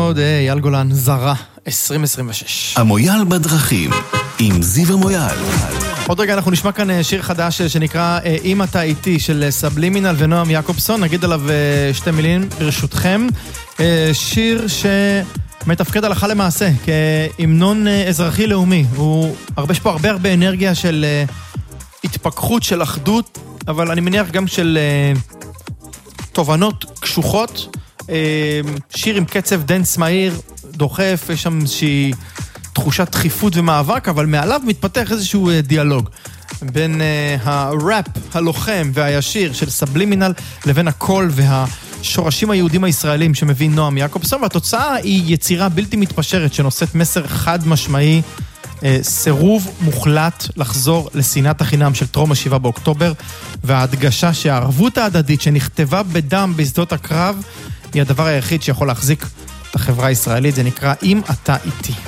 מאוד, אייל גולן, זרה, 2026. המויאל בדרכים, עם זיו המויאל. עוד רגע אנחנו נשמע כאן שיר חדש שנקרא אם אתה איתי של סבלימינל ונועם יעקובסון, נגיד עליו שתי מילים ברשותכם. שיר שמתפקד הלכה למעשה כהמנון אזרחי לאומי, יש פה הרבה אנרגיה של התפכחות, של אחדות, אבל אני מניח גם של תובנות קשוחות. שיר עם קצב דנס מהיר, דוחף, יש שם איזושהי תחושת דחיפות ומאבק, אבל מעליו מתפתח איזשהו דיאלוג בין הראפ, הלוחם והישיר של סבלימינל לבין הקול והשורשים היהודים הישראלים שמביא נועם יעקובסון, והתוצאה היא יצירה בלתי מתפשרת שנושאת מסר חד משמעי, סירוב מוחלט לחזור לשנאת החינם של טרום 7 באוקטובר, וההדגשה שהערבות ההדדית שנכתבה בדם בשדות הקרב היא הדבר היחיד שיכול להחזיק את החברה הישראלית. זה נקרא אם אתה איתי.